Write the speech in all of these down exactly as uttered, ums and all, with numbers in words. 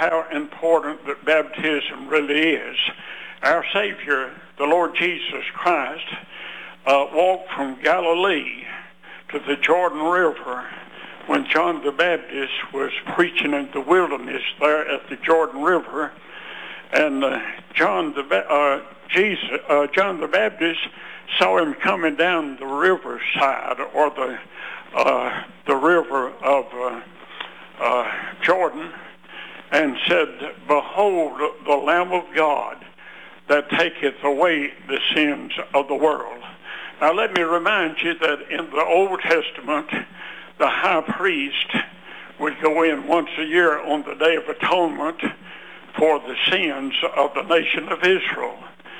how important that baptism really is. Our Savior, the Lord Jesus Christ, uh, walked from Galilee to the Jordan River when John the Baptist was preaching in the wilderness there at the Jordan River. And uh, John the uh, Jesus, uh, John the Baptist saw him coming down the riverside, or the uh, the river of uh, uh, Jordan, and said, "Behold, the Lamb of God that taketh away the sins of the world." Now, let me remind you that in the Old Testament, the high priest would go in once a year on the Day of Atonement for the sins of the nation of Israel.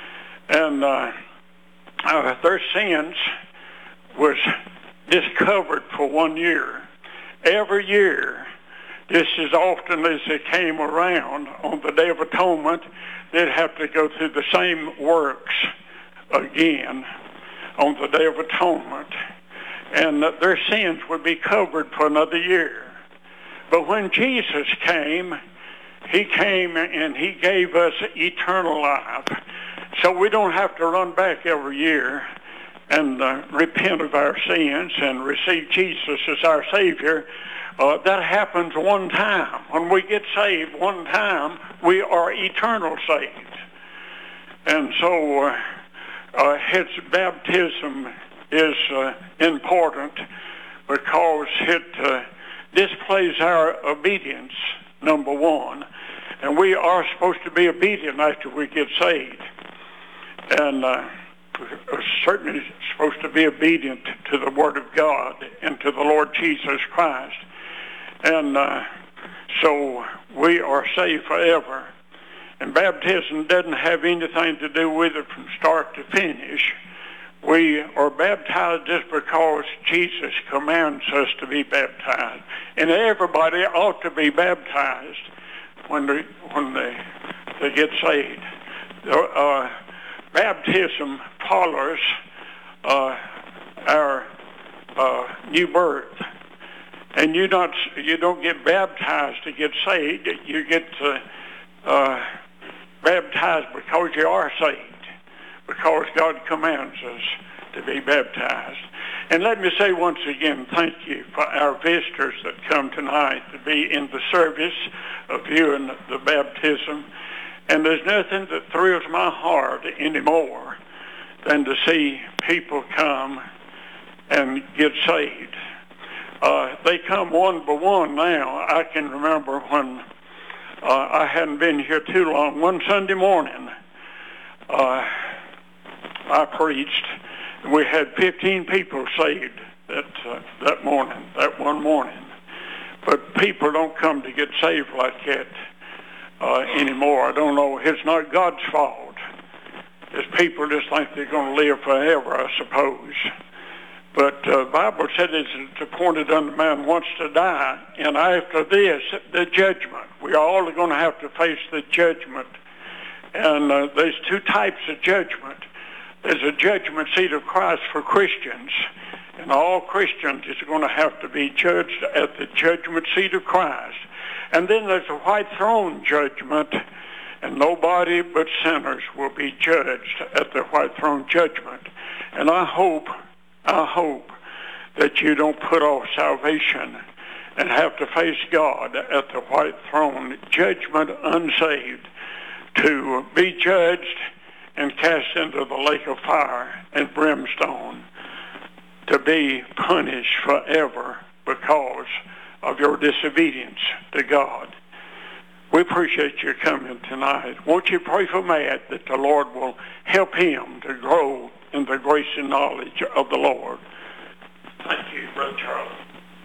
And uh, uh, their sins was discovered for one year. Every year, just as often as they came around on the Day of Atonement, they'd have to go through the same works again on the Day of Atonement. And uh, their sins would be covered for another year. But when Jesus came, he came and he gave us eternal life. So we don't have to run back every year and uh, repent of our sins and receive Jesus as our Savior. Uh, that happens one time. When we get saved one time, we are eternal saved. And so uh, uh, his baptism is uh, important because it uh, displays our obedience, number one. And we are supposed to be obedient after we get saved. And uh, we're certainly supposed to be obedient to the Word of God and to the Lord Jesus Christ. And uh, so we are saved forever. And baptism doesn't have anything to do with it from start to finish. We are baptized just because Jesus commands us to be baptized. And everybody ought to be baptized when they, when they, they get saved. Uh, baptism follows uh, our uh, new birth. And you not you don't get baptized to get saved. You get uh, uh, baptized because you are saved, because God commands us to be baptized. And let me say once again, thank you for our visitors that come tonight to be in the service of viewing the baptism. And there's nothing that thrills my heart anymore than to see people come and get saved. Uh, they come one by one now. I can remember when uh, I hadn't been here too long. One Sunday morning, uh, I preached. We had fifteen people saved that uh, that morning, that one morning. But people don't come to get saved like that uh, anymore. I don't know. It's not God's fault. It's people just think they're going to live forever, I suppose. But the uh, Bible said it's appointed unto man once to die, and after this, the judgment. We are all going to have to face the judgment. And uh, there's two types of judgment. There's a judgment seat of Christ for Christians, and all Christians is going to have to be judged at the judgment seat of Christ. And then there's a white throne judgment, and nobody but sinners will be judged at the white throne judgment. And I hope I hope that you don't put off salvation and have to face God at the white throne judgment unsaved, to be judged and cast into the lake of fire and brimstone, to be punished forever because of your disobedience to God. We appreciate your coming tonight. Won't you pray for Matt that the Lord will help him to grow in the grace and knowledge of the Lord. Thank you, Brother Charlie.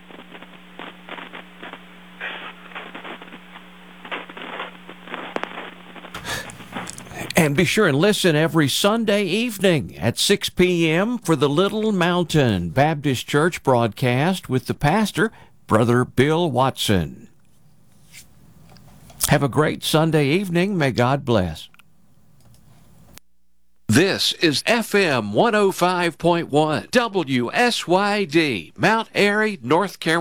And be sure and listen every Sunday evening at six p.m. for the Little Mountain Baptist Church broadcast with the pastor, Brother Bill Watson. Have a great Sunday evening. May God bless. This is F M one oh five point one W S Y D, Mount Airy, North Carolina.